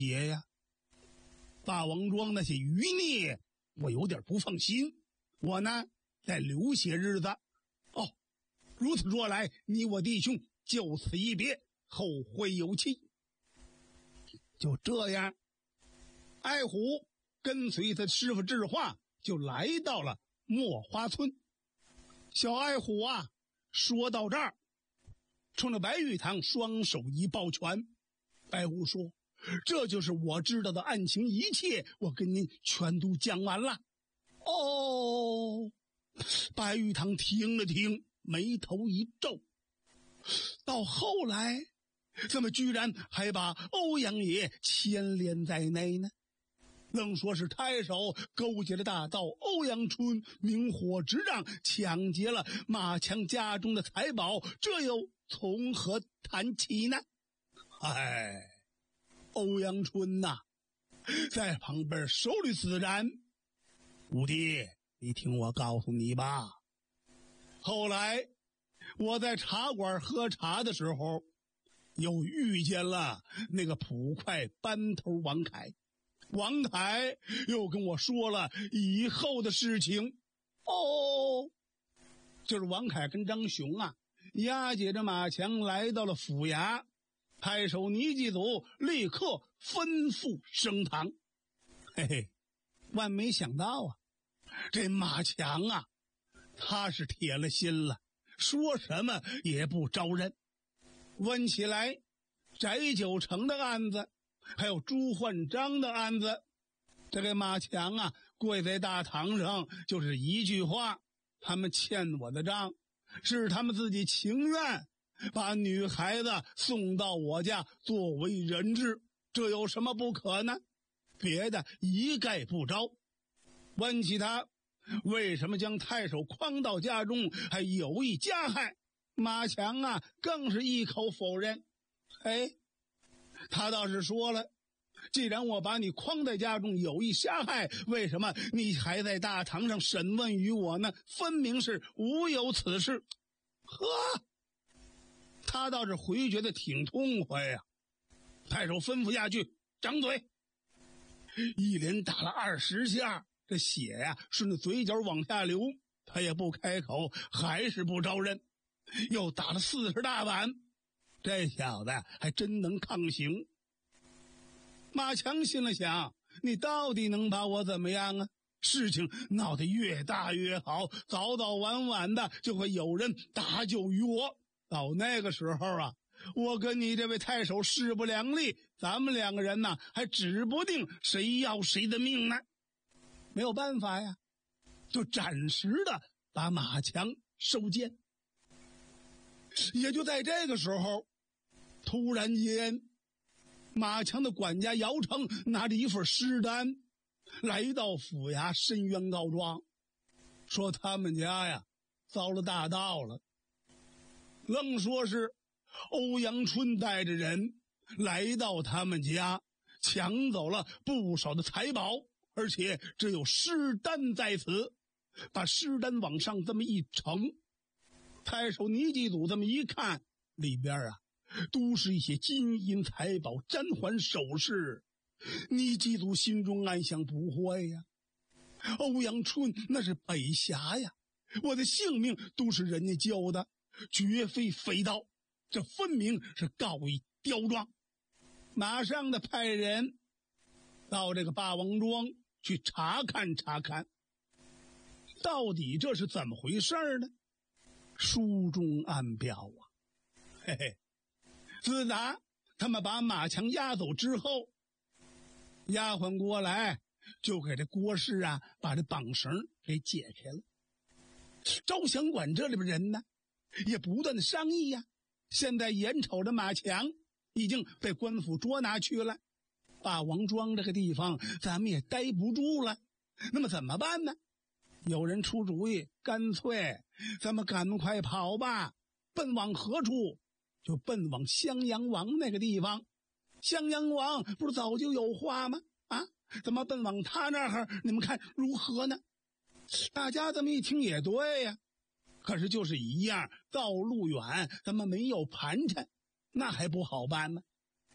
爷呀，霸王庄那些余孽，我有点不放心。我呢，再留些日子。哦，如此说来，你我弟兄就此一别，后会有期。就这样，爱虎跟随他师傅智化，就来到了墨花村。小爱虎啊，说到这儿，冲着白玉堂双手一抱拳。白虎说：“这就是我知道的案情，一切我跟您全都讲完了。”哦，白玉堂听了听，眉头一皱。到后来，怎么居然还把欧阳爷牵连在内呢？愣说是太守勾结了大盗欧阳春，明火执仗，抢劫了马强家中的财宝，这又从何谈起呢？哎，欧阳春呐，在旁边手里自然。五弟，你听我告诉你吧，后来我在茶馆喝茶的时候，又遇见了那个捕快班头王凯。王凯又跟我说了以后的事情。哦，就是王凯跟张雄啊，押解着马强来到了府衙，太守倪继祖立刻吩咐升堂。嘿嘿，万没想到啊，这马强啊，他是铁了心了，说什么也不招认。问起来，翟九成的案子还有朱焕章的案子，这个马强啊，跪在大堂上就是一句话：他们欠我的账，是他们自己情愿把女孩子送到我家作为人质，这有什么不可呢？别的一概不招。问起他为什么将太守诓到家中，还有意加害，马强啊更是一口否认。哎，他倒是说了，既然我把你诓在家中，有意杀害，为什么你还在大堂上审问于我呢？分明是无有此事。呵，他倒是回觉得挺痛快呀。太守吩咐下去，张嘴。一连打了20下，这血呀顺着嘴角往下流，他也不开口，还是不招认。又打了40大板，这小子还真能抗刑。马强心里想，你到底能把我怎么样啊？事情闹得越大越好，早早晚晚的就会有人搭救于我。到那个时候啊，我跟你这位太守势不两立，咱们两个人呢，还指不定谁要谁的命呢。没有办法呀，就暂时的把马强收监。也就在这个时候，突然间，马强的管家姚成拿着一份尸单来到府衙申冤告状，说他们家呀遭了大盗了。愣说是欧阳春带着人来到他们家，抢走了不少的财宝，而且只有尸单在此。把尸单往上这么一呈，太守倪继祖这么一看，里边啊都是一些金银财宝、簪环首饰。倪继祖心中暗想，不会呀，欧阳春那是北侠呀，我的性命都是人家救的，绝非匪盗，这分明是告以刁状。马上的派人到这个霸王庄去查看查看，到底这是怎么回事呢？书中暗表啊，嘿嘿，自打他们把马强押走之后，丫鬟过来就给这郭氏啊把这绑绳给解开了。招降馆这里边人呢也不断的商议呀，现在眼瞅着马强已经被官府捉拿去了，霸王庄这个地方咱们也待不住了，那么怎么办呢？有人出主意，干脆咱们赶快跑吧。奔往何处？就奔往襄阳王那个地方。襄阳王不是早就有话吗？啊，怎么奔往他那儿？你们看如何呢？大家这么一听也对呀，可是就是一样，道路远，咱们没有盘缠，那还不好办吗？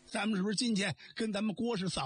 咱们是不是进去跟咱们郭氏嫂